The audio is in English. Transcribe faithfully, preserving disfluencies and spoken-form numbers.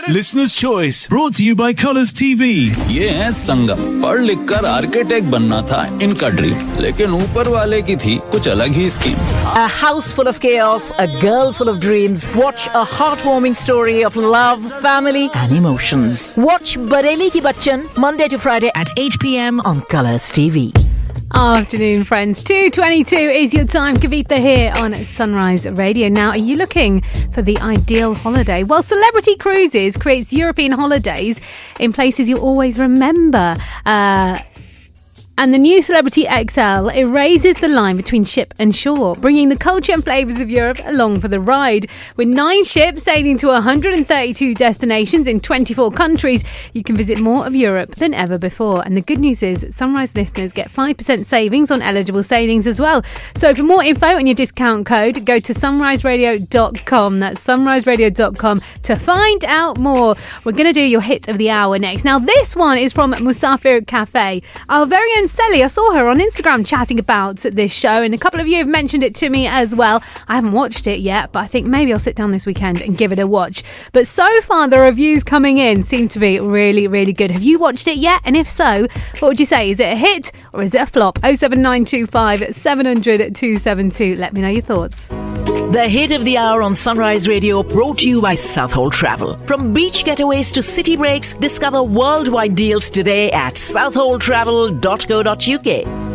Listener's Choice, brought to you by Colours T V. ये है संगम। पढ़ लिख कर आर्किटेक्ट बनना था इनका ड्रीम, लेकिन ऊपर वाले की थी कुछ अलग ही scheme. A house full of chaos, a girl full of dreams. Watch a heartwarming story of love, family and emotions. Watch Bareli Ki Bachchan, Monday to Friday at eight p.m. on Colours T V. Afternoon, friends. two twenty-two is your time. Kavita here on Sunrise Radio. Now, are you looking for the ideal holiday? Well, Celebrity Cruises creates European holidays in places you'll always remember. Uh... And the new Celebrity X L erases the line between ship and shore, bringing the culture and flavours of Europe along for the ride. With nine ships sailing to one hundred thirty-two destinations in twenty-four countries, you can visit more of Europe than ever before. And the good news is Sunrise listeners get five percent savings on eligible sailings as well. So for more info and your discount code, go to sunrise radio dot com. That's sunrise radio dot com to find out more. We're going to do your hit of the hour next. Now, this one is from Musafir Cafe. Our very own Sally, I saw her on Instagram chatting about this show, and a couple of you have mentioned it to me as well. I haven't watched it yet, but I think maybe I'll sit down this weekend and give it a watch. But so far, the reviews coming in seem to be really, really good. Have you watched it yet? And if so, what would you say? Is it a hit or is it a flop? oh seven nine two five seven hundred two seven two. Let me know your thoughts. The hit of the hour on Sunrise Radio, brought to you by Southhold Travel. From beach getaways to city breaks, discover worldwide deals today at southhold travel dot co dot uk.